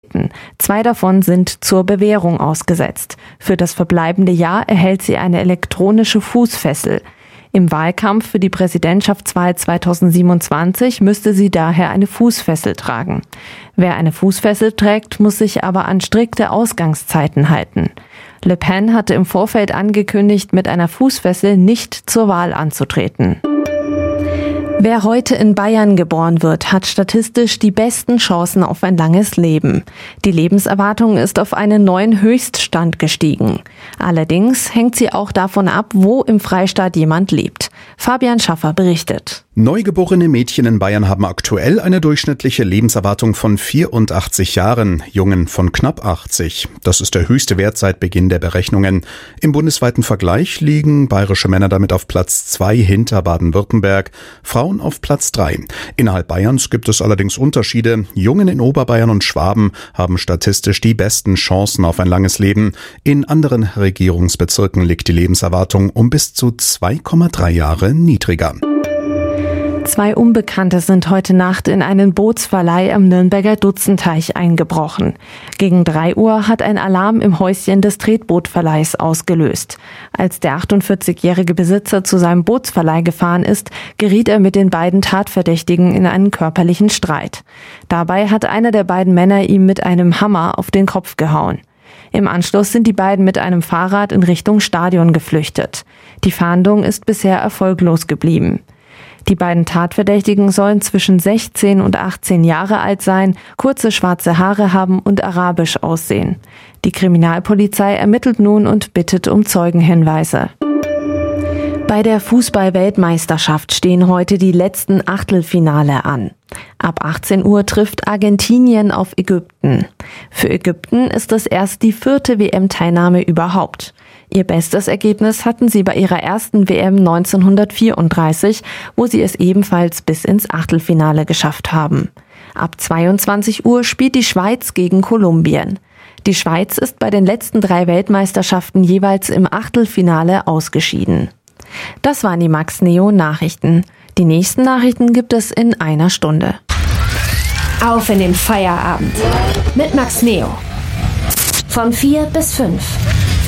2 davon sind zur Bewährung ausgesetzt. Für das verbleibende Jahr erhält sie eine elektronische Fußfessel. Im Wahlkampf für die Präsidentschaftswahl 2027 müsste sie daher eine Fußfessel tragen. Wer eine Fußfessel trägt, muss sich aber an strikte Ausgangszeiten halten. Le Pen hatte im Vorfeld angekündigt, mit einer Fußfessel nicht zur Wahl anzutreten. Wer heute in Bayern geboren wird, hat statistisch die besten Chancen auf ein langes Leben. Die Lebenserwartung ist auf einen neuen Höchststand gestiegen. Allerdings hängt sie auch davon ab, wo im Freistaat jemand lebt. Fabian Schaffer berichtet. Neugeborene Mädchen in Bayern haben aktuell eine durchschnittliche Lebenserwartung von 84 Jahren, Jungen von knapp 80. Das ist der höchste Wert seit Beginn der Berechnungen. Im bundesweiten Vergleich liegen bayerische Männer damit auf Platz 2 hinter Baden-Württemberg, Frauen auf Platz 3. Innerhalb Bayerns gibt es allerdings Unterschiede. Jungen in Oberbayern und Schwaben haben statistisch die besten Chancen auf ein langes Leben. In anderen Regierungsbezirken liegt die Lebenserwartung um bis zu 2,3 Jahre niedriger. 2 Unbekannte sind heute Nacht in einen Bootsverleih am Nürnberger Dutzenteich eingebrochen. Gegen 3 Uhr hat ein Alarm im Häuschen des Tretbootverleihs ausgelöst. Als der 48-jährige Besitzer zu seinem Bootsverleih gefahren ist, geriet er mit den beiden Tatverdächtigen in einen körperlichen Streit. Dabei hat einer der beiden Männer ihm mit einem Hammer auf den Kopf gehauen. Im Anschluss sind die beiden mit einem Fahrrad in Richtung Stadion geflüchtet. Die Fahndung ist bisher erfolglos geblieben. Die beiden Tatverdächtigen sollen zwischen 16 und 18 Jahre alt sein, kurze schwarze Haare haben und arabisch aussehen. Die Kriminalpolizei ermittelt nun und bittet um Zeugenhinweise. Bei der Fußball-Weltmeisterschaft stehen heute die letzten Achtelfinale an. Ab 18 Uhr trifft Argentinien auf Ägypten. Für Ägypten ist es erst die 4. WM-Teilnahme überhaupt. Ihr bestes Ergebnis hatten sie bei ihrer ersten WM 1934, wo sie es ebenfalls bis ins Achtelfinale geschafft haben. Ab 22 Uhr spielt die Schweiz gegen Kolumbien. Die Schweiz ist bei den letzten 3 Weltmeisterschaften jeweils im Achtelfinale ausgeschieden. Das waren die Max Neo Nachrichten. Die nächsten Nachrichten gibt es in einer Stunde. Auf in den Feierabend mit Max Neo. Von 4 bis 5.